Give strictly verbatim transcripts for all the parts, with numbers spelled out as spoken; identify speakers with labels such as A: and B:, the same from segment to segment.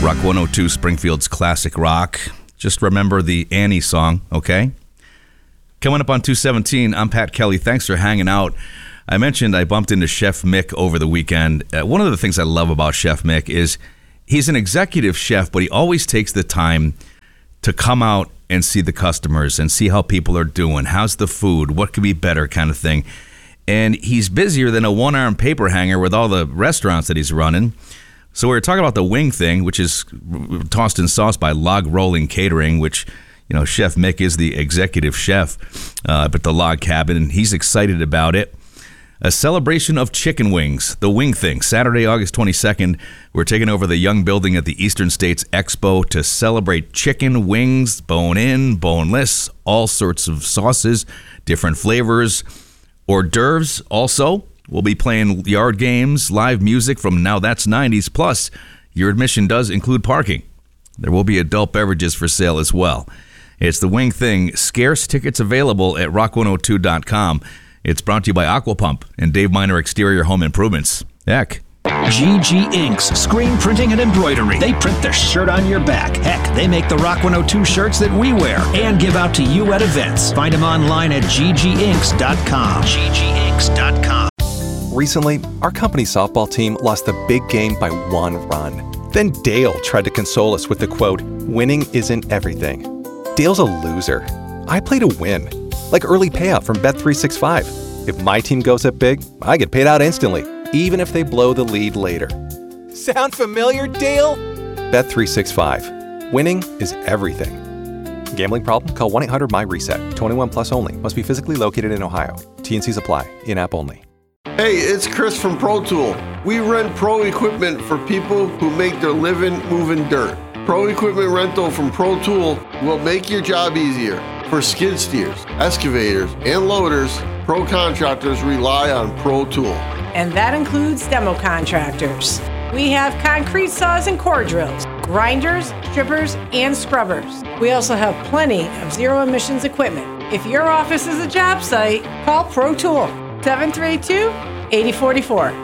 A: Rock one oh two, Springfield's classic rock. Just remember the Annie song, okay? Coming up on two seventeen, I'm Pat Kelly. Thanks for hanging out. I mentioned I bumped into Chef Mick over the weekend. Uh, one of the things I love about Chef Mick is he's an executive chef, but he always takes the time to come out and see the customers and see how people are doing. How's the food? What could be better kind of thing. And he's busier than a one-armed paper hanger with all the restaurants that he's running. So we were talking about the wing thing, which is tossed in sauce by Log Rolling Catering, which, you know, Chef Mick is the executive chef uh, at the Log Cabin, and he's excited about it. A celebration of chicken wings, the wing thing, Saturday, August twenty-second. We're taking over the Young Building at the Eastern States Expo to celebrate chicken wings, bone-in, boneless, all sorts of sauces, different flavors, hors d'oeuvres also. We'll be playing yard games, live music from Now That's nineties, plus your admission does include parking. There will be adult beverages for sale as well. It's the wing thing. Scarce tickets available at rock one oh two dot com. It's brought to you by Aquapump and Dave Miner Exterior Home Improvements. Heck.
B: G G Inks, screen printing and embroidery. They print the shirt on your back. Heck, they make the Rock one oh two shirts that we wear and give out to you at events. Find them online at g g inks dot com. g g inks dot com.
C: Recently, our company softball team lost the big game by one run. Then Dale tried to console us with the quote, "Winning isn't everything." Dale's a loser. I play to win. Like early payout from Bet three sixty-five. If my team goes up big, I get paid out instantly, even if they blow the lead later. Sound familiar, Dale? Bet three sixty-five. Winning is everything. Gambling problem? Call one eight hundred my reset. twenty-one plus only. Must be physically located in Ohio. T and Cs apply. In-app only.
D: Hey, it's Chris from Pro Tool. We rent pro equipment for people who make their living moving dirt. Pro equipment rental from Pro Tool will make your job easier. For skid steers, excavators, and loaders, pro contractors rely on Pro Tool.
E: And that includes demo contractors. We have concrete saws and core drills, grinders, strippers, and scrubbers. We also have plenty of zero emissions equipment. If your office is a job site, call Pro Tool, seven three two, eight zero four four.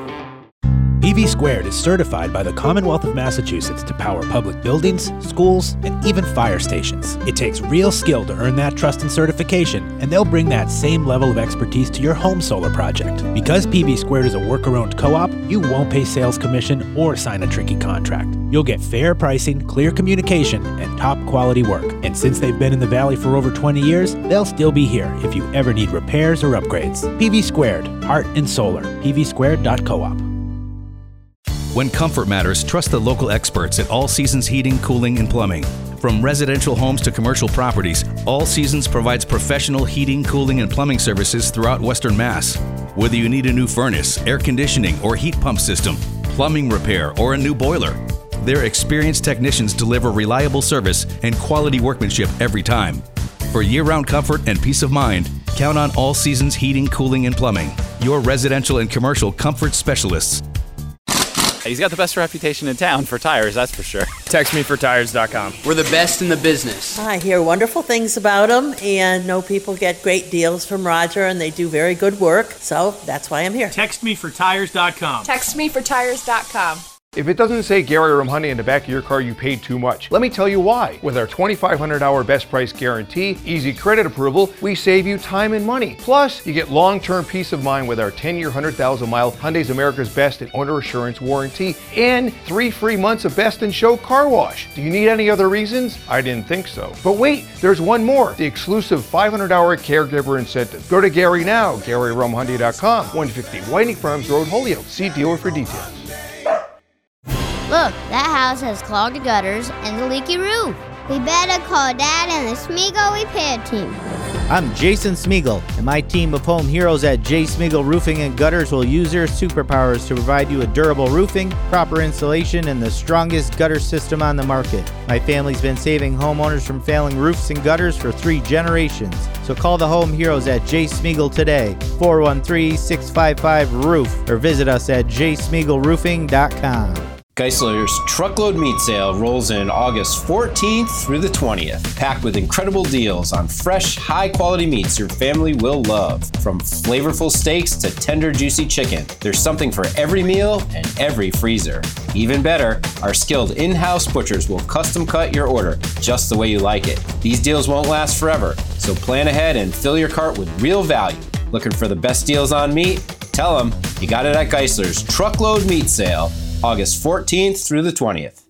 F: P V Squared is certified by the Commonwealth of Massachusetts to power public buildings, schools, and even fire stations. It takes real skill to earn that trust and certification, and they'll bring that same level of expertise to your home solar project. Because P V Squared is a worker-owned co-op, you won't pay sales commission or sign a tricky contract. You'll get fair pricing, clear communication, and top quality work. And since they've been in the Valley for over twenty years, they'll still be here if you ever need repairs or upgrades. P V Squared, heart and solar. P V squared dot coop.
A: When comfort matters, trust the local experts at All Seasons Heating, Cooling, and Plumbing. From residential homes to commercial properties, All Seasons provides professional heating, cooling, and plumbing services throughout Western Mass. Whether you need a new furnace, air conditioning, or heat pump system, plumbing repair, or a new boiler, their experienced technicians deliver reliable service and quality workmanship every time. For year-round comfort and peace of mind, count on All Seasons Heating, Cooling, and Plumbing, your residential and commercial comfort specialists.
G: He's got the best reputation in town for tires, that's for sure.
H: text me for tires dot com.
I: We're the best in the business.
J: I hear wonderful things about them and know people get great deals from Roger and they do very good work. So that's why I'm here.
H: text me for tires dot com.
K: text me for tires dot com.
L: If it doesn't say Gary Rumhoney in the back of your car, you paid too much. Let me tell you why. With our twenty-five hundred hour best price guarantee, easy credit approval, we save you time and money. Plus, you get long-term peace of mind with our ten year, one hundred thousand mile Hyundai's America's Best and Owner Assurance warranty and three free months of Best in Show car wash. Do you need any other reasons? I didn't think so. But wait, there's one more. The exclusive five hundred hour caregiver incentive. Go to Gary now, Gary Rum Hyundai dot com, one fifty Whiting Farms Road, Holyoke. See dealer for details.
M: Look, that house has clogged gutters and a leaky roof. We better call Dad and the Smeagol repair team.
N: I'm Jason Smeagol, and my team of home heroes at J. Smeagol Roofing and Gutters will use their superpowers to provide you a durable roofing, proper installation, and the strongest gutter system on the market. My family's been saving homeowners from failing roofs and gutters for three generations. So call the home heroes at J. Smeagol today, four one three, six five five, R O O F, or visit us at j smeagol roofing dot com.
I: Geisler's Truckload Meat Sale rolls in August fourteenth through the twentieth, packed with incredible deals on fresh, high-quality meats your family will love. From flavorful steaks to tender, juicy chicken, there's something for every meal and every freezer. Even better, our skilled in-house butchers will custom cut your order just the way you like it. These deals won't last forever, so plan ahead and fill your cart with real value. Looking for the best deals on meat? Tell them you got it at Geisler's Truckload Meat Sale, August fourteenth through the twentieth.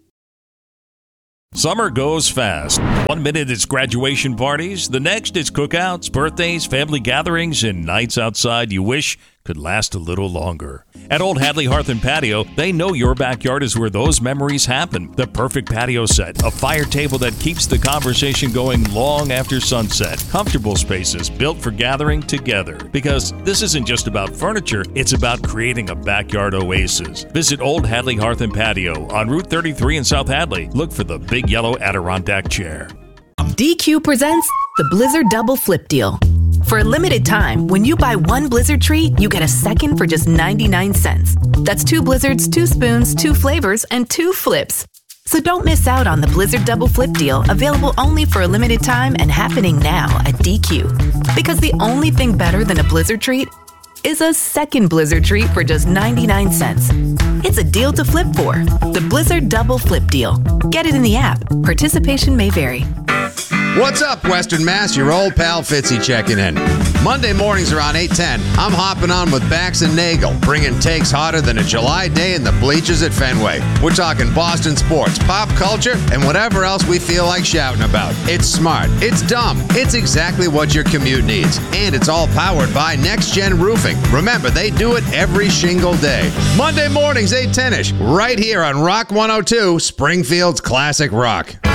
O: Summer goes fast. One minute it's graduation parties, the next it's cookouts, birthdays, family gatherings, and nights outside you wish could last a little longer. At Old Hadley Hearth and Patio, they know your backyard is where those memories happen. The perfect patio set, a fire table that keeps the conversation going long after sunset, comfortable spaces built for gathering together. Because this isn't just about furniture, it's about creating a backyard oasis. Visit Old Hadley Hearth and Patio on Route thirty-three in South Hadley. Look for the big yellow Adirondack chair.
P: D Q presents the Blizzard Double Flip Deal. For a limited time, when you buy one Blizzard treat, you get a second for just ninety-nine cents. That's two Blizzards, two spoons, two flavors, and two flips. So don't miss out on the Blizzard Double Flip Deal, available only for a limited time and happening now at D Q. Because the only thing better than a Blizzard treat is a second Blizzard treat for just ninety-nine cents. It's a deal to flip for. The Blizzard Double Flip Deal. Get it in the app. Participation may vary.
Q: What's up, Western Mass? Your old pal Fitzy checking in. Monday mornings around eight ten, I'm hopping on with Bax and Nagel, bringing takes hotter than a July day in the bleachers at Fenway. We're talking Boston sports, pop culture, and whatever else we feel like shouting about. It's smart. It's dumb. It's exactly what your commute needs. And it's all powered by Next Gen Roofing. Remember, they do it every shingle day. Monday mornings, eight ten-ish, right here on Rock one oh two, Springfield's Classic Rock.